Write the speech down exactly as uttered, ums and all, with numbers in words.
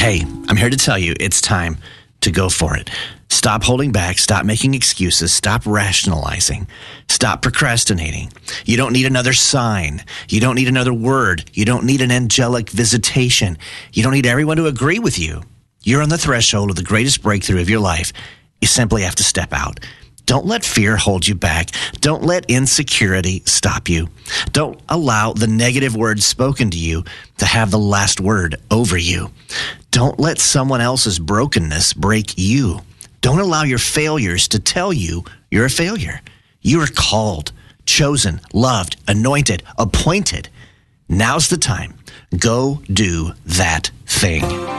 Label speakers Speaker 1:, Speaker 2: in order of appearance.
Speaker 1: Hey, I'm here to tell you it's time to go for it. Stop holding back. Stop making excuses. Stop rationalizing. Stop procrastinating. You don't need another sign. You don't need another word. You don't need an angelic visitation. You don't need everyone to agree with you. You're on the threshold of the greatest breakthrough of your life. You simply have to step out. Don't let fear hold you back. Don't let insecurity stop you. Don't allow the negative words spoken to you to have the last word over you. Don't let someone else's brokenness break you. Don't allow your failures to tell you you're a failure. You are called, chosen, loved, anointed, appointed. Now's the time. Go do that thing.